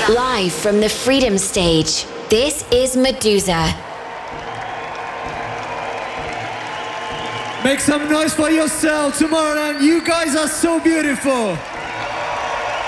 Live from the Freedom Stage, this is Meduza. Make some noise for yourself tomorrow, and you guys are so beautiful.